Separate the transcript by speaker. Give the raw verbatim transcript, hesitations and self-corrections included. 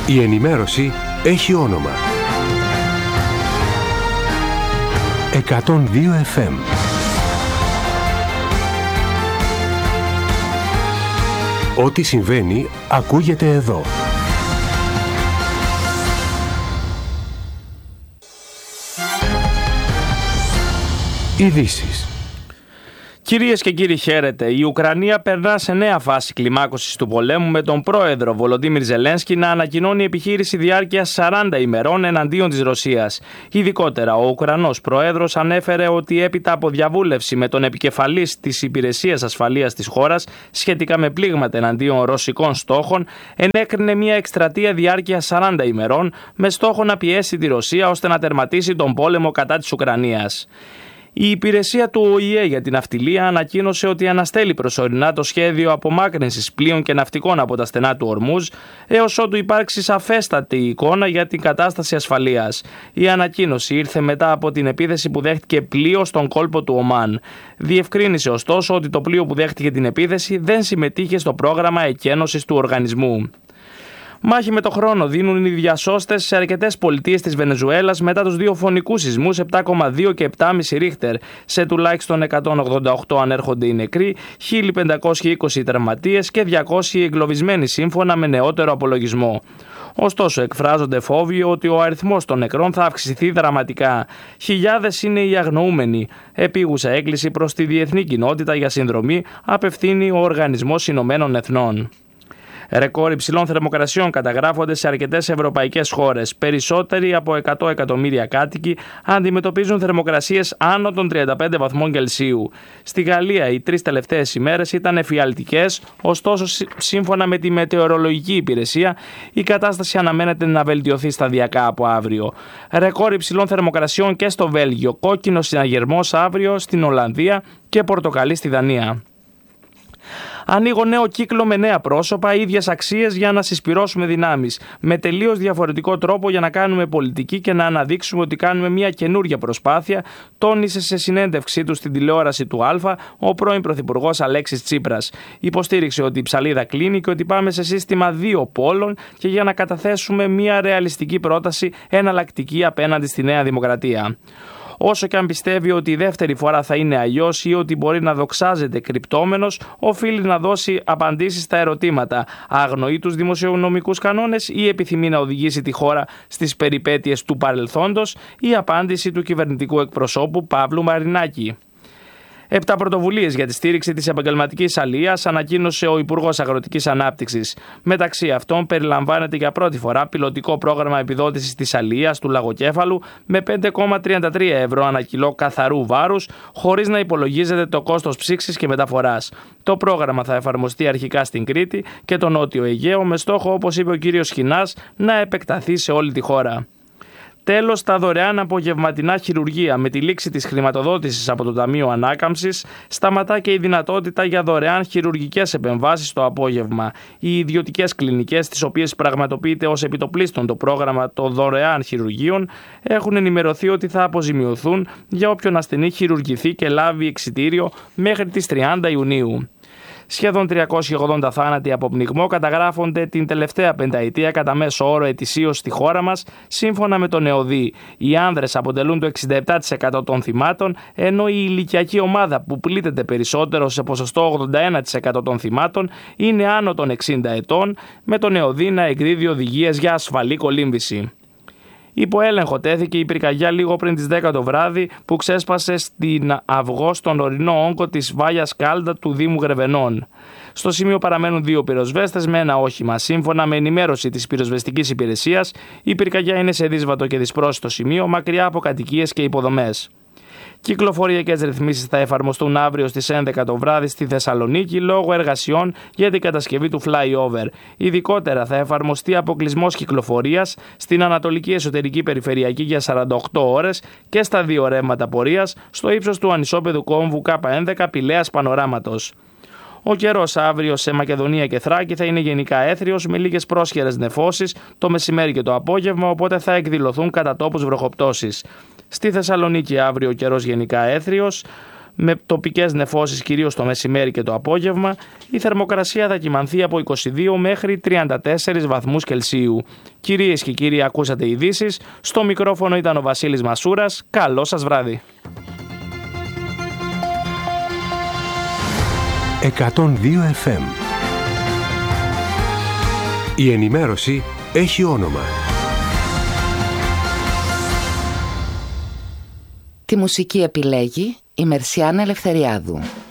Speaker 1: Η ενημέρωση έχει όνομα. εκατόν δύο εφ εμ. Ό,τι συμβαίνει ακούγεται εδώ. Ειδήσεις.
Speaker 2: Κυρίες και κύριοι, χαίρετε. Η Ουκρανία περνά σε νέα φάση κλιμάκωσης του πολέμου, με τον πρόεδρο Βολοντίμιρ Ζελένσκι να ανακοινώνει επιχείρηση διάρκειας σαράντα ημερών εναντίον της Ρωσίας. Ειδικότερα, ο Ουκρανός πρόεδρος ανέφερε ότι έπειτα από διαβούλευση με τον επικεφαλής της Υπηρεσίας Ασφαλείας της χώρας σχετικά με πλήγματα εναντίον ρωσικών στόχων, ενέκρινε μια εκστρατεία διάρκειας σαράντα ημερών με στόχο να πιέσει τη Ρωσία ώστε να τερματίσει τον πόλεμο κατά της Ουκρανίας. Η υπηρεσία του Ο Η Ε για την ναυτιλία ανακοίνωσε ότι αναστέλει προσωρινά το σχέδιο απομάκρυνσης πλοίων και ναυτικών από τα στενά του Ορμούζ έως ότου υπάρξει σαφέστατη εικόνα για την κατάσταση ασφαλείας. Η ανακοίνωση ήρθε μετά από την επίθεση που δέχτηκε πλοίο στον κόλπο του Ομάν. Διευκρίνησε ωστόσο ότι το πλοίο που δέχτηκε την επίθεση δεν συμμετείχε στο πρόγραμμα εκένωσης του οργανισμού. Μάχη με το χρόνο δίνουν οι διασώστες σε αρκετές πολιτείες της Βενεζουέλας μετά τους δύο φωνικούς σεισμούς επτά κόμμα δύο και επτά κόμμα πέντε ρίχτερ. Σε τουλάχιστον εκατόν ογδόντα οκτώ ανέρχονται οι νεκροί, χίλια πεντακόσιοι είκοσι τραυματίες και διακόσιοι εγκλωβισμένοι σύμφωνα με νεότερο απολογισμό. Ωστόσο, εκφράζονται φόβοι ότι ο αριθμός των νεκρών θα αυξηθεί δραματικά. Χιλιάδες είναι οι αγνοούμενοι. Επίγουσα έκκληση προς τη διεθνή κοινότητα για συνδρομή απευθύνει ο Οργανισμός Ηνωμένων Εθνών. Ρεκόρ υψηλών θερμοκρασιών καταγράφονται σε αρκετές ευρωπαϊκές χώρες. Περισσότεροι από εκατό εκατομμύρια κάτοικοι αντιμετωπίζουν θερμοκρασίες άνω των τριάντα πέντε βαθμών Κελσίου. Στη Γαλλία οι τρεις τελευταίες ημέρες ήταν εφιαλτικές, ωστόσο σύμφωνα με τη μετεωρολογική υπηρεσία η κατάσταση αναμένεται να βελτιωθεί σταδιακά από αύριο. Ρεκόρ υψηλών θερμοκρασιών και στο Βέλγιο, κόκκινος συναγερμός αύριο στην Ολλανδία και πορτοκαλί στη Δανία. Ανοίγω νέο κύκλο με νέα πρόσωπα, ίδιες αξίες για να συσπυρώσουμε δυνάμεις. Με τελείως διαφορετικό τρόπο για να κάνουμε πολιτική και να αναδείξουμε ότι κάνουμε μια καινούργια προσπάθεια, τόνισε σε συνέντευξή του στην τηλεόραση του Α ο πρώην Πρωθυπουργός Αλέξης Τσίπρας. Υποστήριξε ότι η ψαλίδα κλείνει και ότι πάμε σε σύστημα δύο πόλων και για να καταθέσουμε μια ρεαλιστική πρόταση εναλλακτική απέναντι στη Νέα Δημοκρατία. Όσο και αν πιστεύει ότι η δεύτερη φορά θα είναι αλλιώς ή ότι μπορεί να δοξάζεται κρυπτόμενος, οφείλει να δώσει απαντήσεις στα ερωτήματα. Αγνοεί τους δημοσιονομικούς κανόνες ή επιθυμεί να οδηγήσει τη χώρα στις περιπέτειες του παρελθόντος? Η απάντηση του κυβερνητικού εκπροσώπου Παύλου Μαρινάκη. Επτά πρωτοβουλίες για τη στήριξη της επαγγελματικής αλείας ανακοίνωσε ο Υπουργός Αγροτικής Ανάπτυξης. Μεταξύ αυτών περιλαμβάνεται για πρώτη φορά πιλωτικό πρόγραμμα επιδότησης της αλείας του λαγοκέφαλου με πέντε κόμμα τριάντα τρία ευρώ ανά κιλό καθαρού βάρους, χωρίς να υπολογίζεται το κόστος ψήξης και μεταφοράς. Το πρόγραμμα θα εφαρμοστεί αρχικά στην Κρήτη και το Νότιο Αιγαίο με στόχο, όπως είπε ο κ. Σχοινάς, να επεκταθεί σε όλη τη χώρα. Τέλος, τα δωρεάν απογευματινά χειρουργεία. Με τη λήξη της χρηματοδότησης από το Ταμείο Ανάκαμψης, σταματά και η δυνατότητα για δωρεάν χειρουργικές επεμβάσεις το απόγευμα. Οι ιδιωτικές κλινικές, τις οποίες πραγματοποιείται ως επιτοπλίστων το πρόγραμμα των δωρεάν χειρουργείων, έχουν ενημερωθεί ότι θα αποζημιωθούν για όποιον ασθενή χειρουργηθεί και λάβει εξιτήριο μέχρι τις τριάντα Ιουνίου. Σχεδόν τριακόσιοι ογδόντα θάνατοι από πνιγμό καταγράφονται την τελευταία πενταετία κατά μέσο όρο ετησίως στη χώρα μας, σύμφωνα με τον ΕΟΔΗ. Οι άνδρες αποτελούν το εξήντα επτά τοις εκατό των θυμάτων, ενώ η ηλικιακή ομάδα που πλήττεται περισσότερο σε ποσοστό ογδόντα ένα τοις εκατό των θυμάτων είναι άνω των εξήντα ετών, με τον ΕΟΔΗ να εκδίδει οδηγίες για ασφαλή κολύμβηση. Υπό έλεγχο τέθηκε η πυρκαγιά λίγο πριν τις δέκα το βράδυ που ξέσπασε στην Αυγό στον ορεινό όγκο της Βάγιας Κάλντα του Δήμου Γρεβενών. Στο σημείο παραμένουν δύο πυροσβέστες με ένα όχημα. Σύμφωνα με ενημέρωση της πυροσβεστικής υπηρεσίας, η πυρκαγιά είναι σε δύσβατο και δυσπρόσιτο σημείο, μακριά από κατοικίες και υποδομές. Κυκλοφοριακές ρυθμίσεις θα εφαρμοστούν αύριο στις έντεκα το βράδυ στη Θεσσαλονίκη λόγω εργασιών για την κατασκευή του flyover. Ειδικότερα θα εφαρμοστεί αποκλεισμός κυκλοφορίας στην Ανατολική Εσωτερική Περιφερειακή για σαράντα οκτώ ώρες και στα δύο ρεύματα πορείας στο ύψος του ανισόπεδου κόμβου Κ έντεκα Πηλαίας Πανοράματος. Ο καιρός αύριο σε Μακεδονία και Θράκη θα είναι γενικά έθριος με λίγες πρόσχερες νεφώσεις το μεσημέρι και το απόγευμα, οπότε θα εκδηλωθούν κατά τόπους βροχοπτώσεις. Στη Θεσσαλονίκη αύριο ο καιρός γενικά έθριος με τοπικές νεφώσεις κυρίως το μεσημέρι και το απόγευμα. Η θερμοκρασία θα κυμανθεί από είκοσι δύο μέχρι τριάντα τέσσερις βαθμούς Κελσίου. Κυρίες και κύριοι, ακούσατε ειδήσεις. Στο μικρόφωνο ήταν ο Βασίλης Μασούρας. Καλό σας βράδυ.
Speaker 1: εκατόν δύο εφ εμ. Η ενημέρωση έχει όνομα.
Speaker 3: Τη μουσική επιλέγει η Μερσιάνα Ελευθεριάδου.